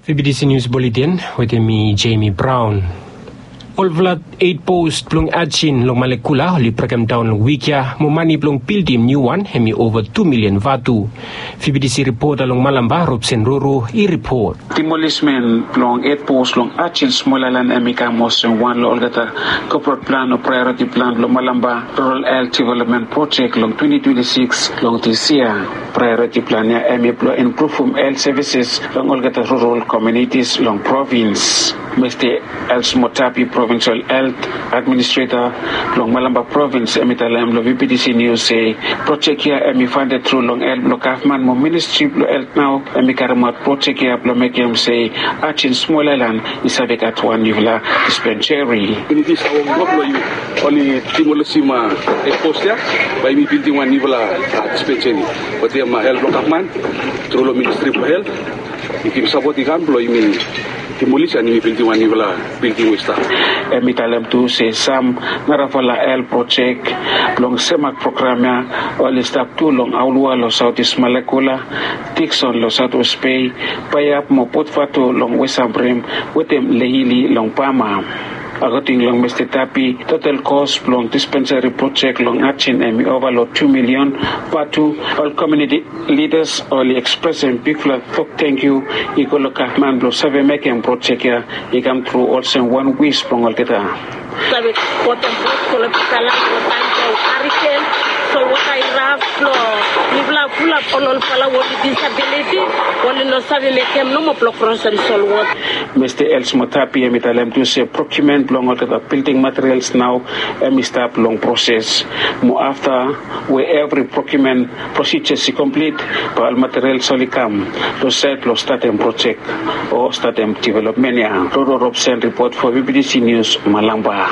VBDC News Bulletin with me, Jamie Brown. Olvlat 8 post plong achin long malekula holi prakam down long wikya momani plong pildim new one hemi over 2 million vatu. VBDC report along Malamba Robsen Roro report. Demolishment plong 8 post long achin smolalan emika mosen one lo olgata corporate plan or priority plan long Malamba rural health development project long 2026 long this year. Priority plan ya emi plo improve health services long olgata rural communities long province. Mr. Els Motapi Provincial Health Administrator long Malamba Province emitalem lo VBDC News say project here emi funded through long El lo government mo Ministry of Health now emi karamat project here lo make him say achin small island isabek at one nivla dispensary. Ini sa ngok lo yu oli timolosima exposure by mi building one nivla dispensary. Pati ma El lo government through lo Ministry of Health ikim sabot ikam lo imi demolish ani building one nivla building westa. Emitalem tu say sam narafala el project long semak programnya oli stap tu long aulua lo Southeast Malekula Dixon lo Southwest Bay payap mo potfatu long Wesambrim wetem lehili long Pama. According long Mr. Tapi, total cost long dispensary project long achin emi overload 2 million. Patu all community leaders only expressing big flag thank you. Ikolo kahman blo save making project ya ikam through also one wish pong all kita. Sabi potong kalau kita langsung panjang ariken so what I love lo nibla pula polol pala what disability only no sabi making no more procurement so what. Mr. Els Motapi emitalem to say procurement long all kita building materials now emi start long process. Mo after where every procurement procedure is complete all materials only come to set lo start a project or start a development ya. Roro Robsen report for VBDC News Malamba.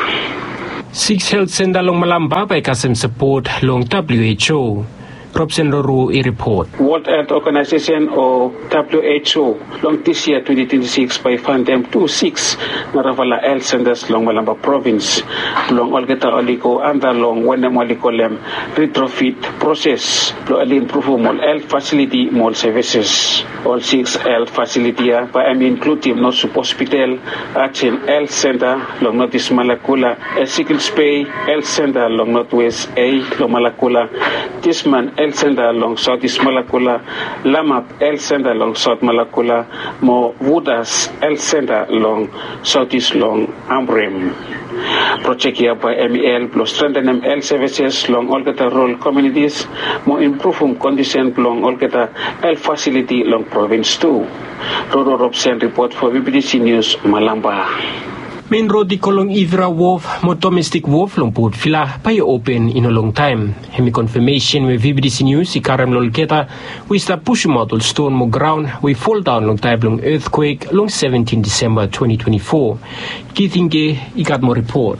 6 health center long Malamba by Kasem support long WHO. Robsen Roro report. World Health Organization or WHO long this year 2026 by fund them 26 Naravala health centers long Malamba province long Olgeta Oliko and long Wenem Olikolem retrofit process lo ali improve more health facility more services. All 6 health facility by including no hospital Achin health center long Northeast Malakula a Sickles Bay health center long Northwest A long Malakula Tisman Health Center along Southeast Malakula, Lamap Health Center along South Malakula, Mo Wudas Health Center along Southeast long Ambrim. Project here by MEL plus strengthen health services long Olgeta rural communities, more improve condition long Olgeta health facility long province 2. Roro Robsen report for VBDC News Malamba. Main road di kolong Ivra Wharf, mo domestic wharf long Port Vila pa open in a long time. Hemi confirmation with VBDC News, ikaram lolketa, we start push model stone mo ground, we fall down long time long earthquake long 17 December 2024. Kithinge, ikat mo report.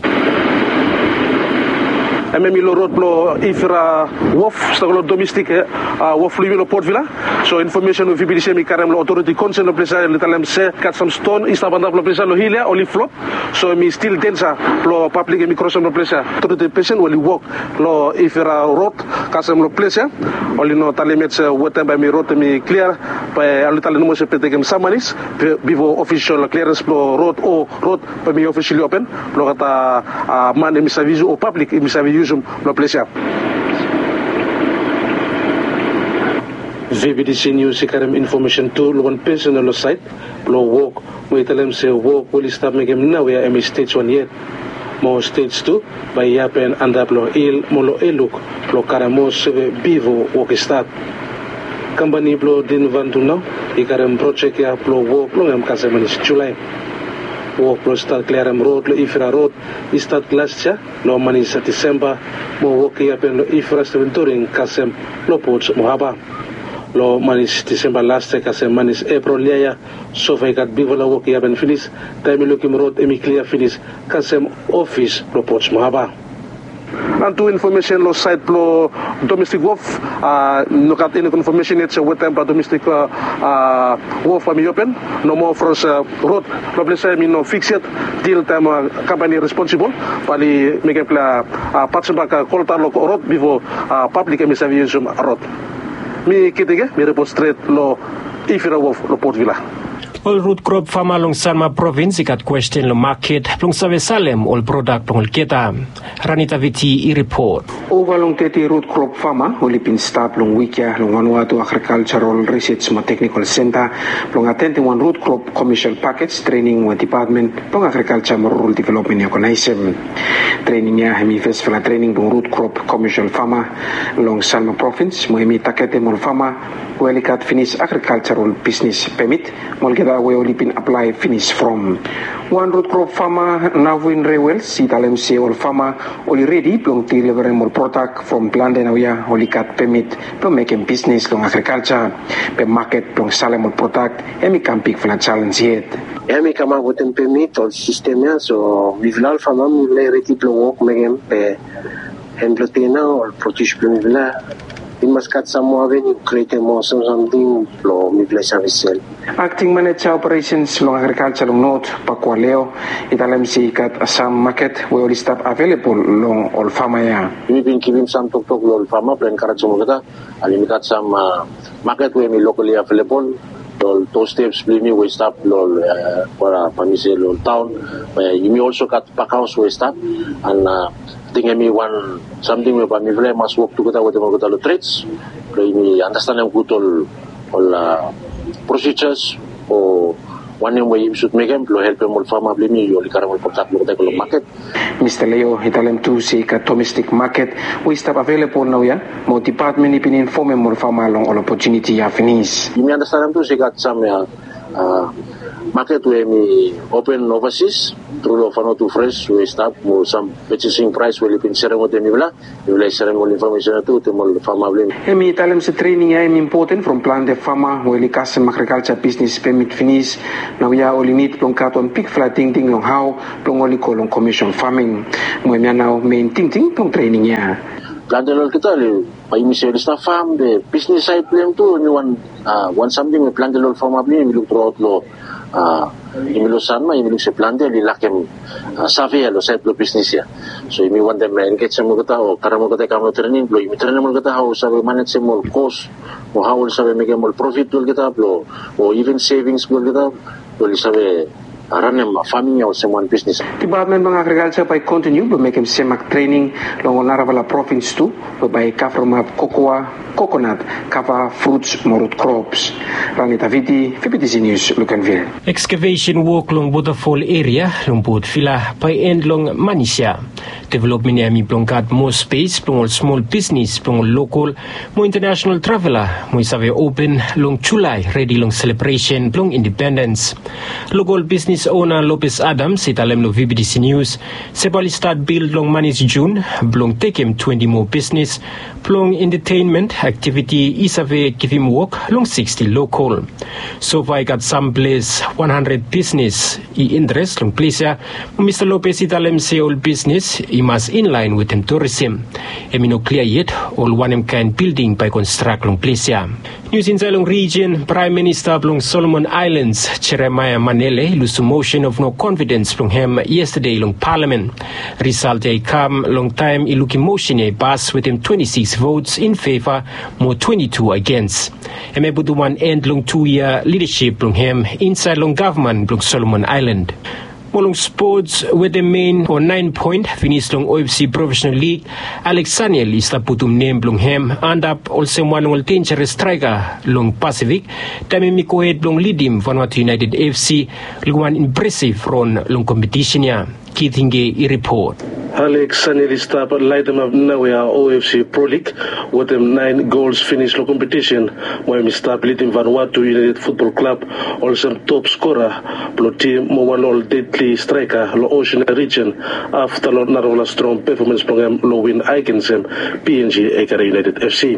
Milo road lo Ifra Wolf staglo domestic Wolf lo Port Vila. So information of VBDC mi karem lo authority concern lo plesa litalem se cut some stone istabanda lo plesa lo hilia oli flop. So mi still densa lo public mi cross lo plesa authority patient oli walk lo Ifra road kasem lo plesa oli no talemets water by mi road mi clear by alitale no se petegem samanis before official clearance lo road o road by mi officially open lo kata man mi service o public mi service no pleasure. VBDC News ikaram information to one personal site lo walk we tell them say walk will start making now we are in stage 1 yet more stage 2 by yapen and up lo il molo eluk lo karamos bivo walk start company blo din vantu now ikaram project ya lo walk lo ngam kasemanis July walk pro start clearam road lo Ifra road start last year lo mani sa December mo walk ya pen lo Ifra venturing kasem lo pots mohaba lo mani December last year kasem manis April ya so far got bivo lo walk ya pen finish time lo kim road emi clear finish kasem office lo pots mohaba. Nantu information lo site lo domestic wolf no kat in information it's a time pa domestic wolf mi open no more from road probably say mi no fix it deal time company responsible pali make pla patch back kolta lo road before public mi service road mi kitege mi report straight lo Ifra wolf lo Port Vila. All root crop farmer long Salma province ikat question lo market plong Save Salem all product plong Keta. Ranita Viti report. Over long 30 root crop farmer ulipin staff long Wikia long Vanuatu Agricultural Research and Technical Center plong attending one root crop commercial package training one department plong agriculture and rural development organization. Training ya hemi festival training plong root crop commercial farmer long Salma province mohemi takete mol farmer welikat finish agricultural business permit molgeda we olipin apply finish from one root crop farmer now in Rewell sitalem se all farmer oli ready plong deliver mol product from plant and ya olikat permit plong making business long agriculture pe market plong Salem mol product emi camping for challenge yet emi kama voten permit all system ya so vivlal farmer le ready plong work megem pe hemblotina or produce plong vila in Muscat Samoa Avenue, create more something for Mivla Service. Acting Manager Operations long Agriculture long North Pakualeo, Italem Sikat Assam Market, where all staff available long all farmer. We've been giving some talk all farmer, plan Karachumata, and we got some market where we locally available. Those steps, believe me, we stop for a Pamisel town. You may also got pack house we stop and think me one something we Pamivle must work together with the trades. We understand them good all procedures or one way you should make them to help them all farmer believe me, you only carry contact with the market. Mr. Leo, Italem to see a domestic market. We stop available now, yeah. More department if inform more farmer along all opportunity you finish. You may understand them to see got some market where we open overseas through of to fresh we start more some purchasing price will be in Seremo de Mivla. You will share more information to the farmer. Emi Italem se training is important from plant the farmer where custom agriculture business permit finish. Now we are only need plong cut on pig flatting thing on how plong only call on commission farming. We now main thing plong training ya. Plantelol kita le, pai misal staff farm the business side plan tu ni one something we plantelol farm abli we look throughout lo imilo sanma imilo se plantel li lakem savvy lo side lo business ya. So imi want them engage mo kita o karamo kita kamo training lo imi training mo kita how sabe manage mo cost o how sabe make mo profit lo kita lo o even savings lo kita lo sabe aranem farming or someone business. Department ng Agriculture by continue to make him semak training long Naravala province too by cover cocoa, coconut, cover fruits, morut crops. Ranita Viti, FBTC News, Lucanville. Excavation work long Waterfall area long Port Vila by end long Manisha. Development yami plongkat more space plong small business plong local more international traveler mo isave open long July ready long celebration plong independence. Local business owner Lopez Adams italem lo VBDC News sepali start build long Manis June plong take him 20 more business plong entertainment activity isave give him work long 60 local. So far I got some place 100 business interest long place ya Mr. Lopez italem say all business must in line with them tourism. Emino clear yet all one kind building by construct long place ya. News in Zalong region, Prime Minister long Solomon Islands, Jeremiah Manele, lose motion of no confidence from him yesterday long Parliament. Result a come long time iluki motion a pass with him 26 votes in favor, more 22 against. Emebudu one end long 2-year leadership long him inside long government long Solomon Island. Molong sports with the main or 9-point finish long OFC Professional League. Alex Saniel is the putum name long him and up also one will dangerous striker long Pacific. Dami Mikohead long lead him Vanuatu United FC long one impressive run long competition ya. Kithinge report. Alex Saniel start light them up now we are OFC Pro League with them 9 goals finish the competition. When we start leading Vanuatu United Football Club, also top scorer, lo team one all deadly striker, lo Ocean region after lo Naravala strong performance program lo win against them PNG Ekara United FC.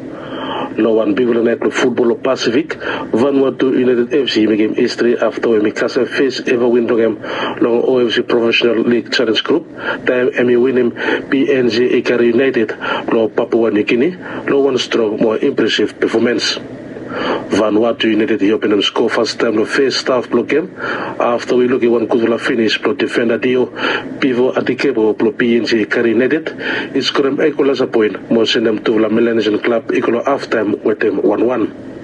Lo one Bivulan Football of Pacific, Vanuatu United FC became history after we Mikasa face ever win program long OFC Professional League Challenge Group. Time Emi win him PNG Ekara United, lo Papua New Guinea, lo one strong more impressive performance. Vanuatu United open them score first time the first staff block game after we look at one Kuzula finish pro defender Dio Pivo Atikebo pro PNG Ekara United is scored equal as a point more send them to the Melanesian club equal half time with them 1-1.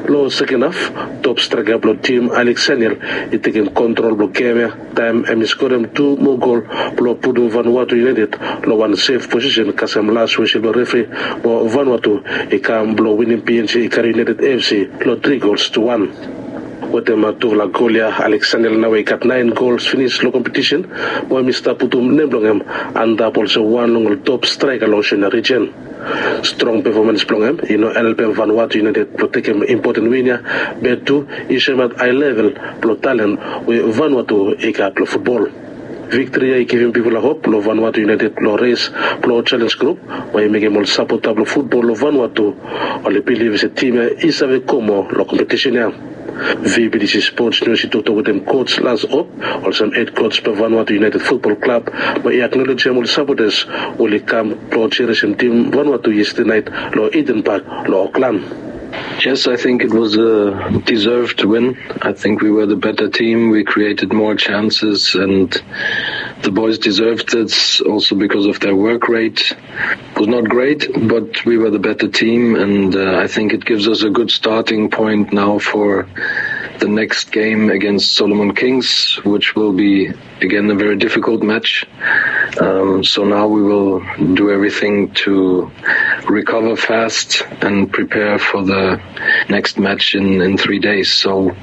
Lo second half, top striker blo team Alex Senior taking control blo game time and score 2 more goal blo Pudu Vanuatu United lo one safe position kasam last wish blo referee bo Vanuatu ikam blo winning PNC Ikari United FC lo 3-1. With them Tuvla Golia Alexander Nawe got 9 goals finished the competition while Mr. Putum Nemblongem and also one long top striker long in the region. Strong performance from NLP Vanuatu United to take him important winner but two Ishemat high level pro talent with Vanuatu Eka football. Victory giving people a hope lo Vanuatu United lo race lo challenge group why make him all support table football lo Vanuatu only believe is a team is a como lo competition now. VBDC Sports News talked with them coach last up, also some 8 coach per Vanuatu United Football Club, but he acknowledged them all supporters will come to cherish him team Vanuatu yesterday night, lo Eden Park, lo Auckland. Yes, I think it was a deserved win. I think we were the better team. We created more chances and the boys deserved it also because of their work rate. It was not great, but we were the better team and I think it gives us a good starting point now for the next game against Solomon Kings, which will be again a very difficult match. So now we will do everything to recover fast and prepare for the next match in 3 days. So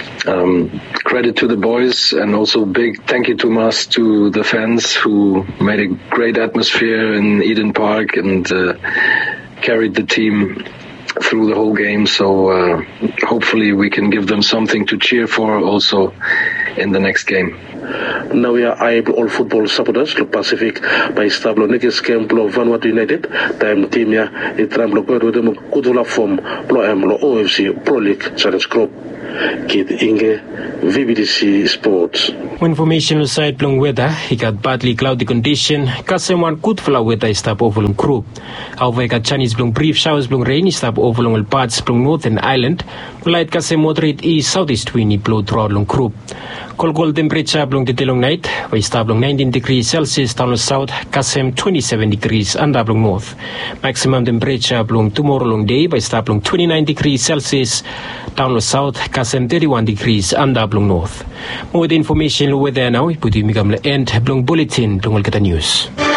credit to the boys and also big thank you to the fans who made a great atmosphere in Eden Park and carried the team through the whole game. So hopefully we can give them something to cheer for also in the next game. Now we are able all football supporters lo Pacific by stablo next game lo Vanuatu United time team ya itram lo ko do mo kudula form lo lo OFC Pro League Challenge Group. Kid Inge, VBDC Sports. Information side plong weather, he got partly cloudy condition, kaseman good flow weather stop overlong crew. However, got Chinese plong brief showers plong rainy stop overlong all parts plong northern island, light kase moderate east southeast windy blow throughout long crew. Cold temperature plong detailong night, we stop plong 19 degrees Celsius down south, kasem 27 degrees and plong north. Maximum temperature plong tomorrow long day by stop plong 29 degrees Celsius down south, kasem 31 degrees and plong north. More with information weather now, we put you end plong bulletin plong Kolkata News.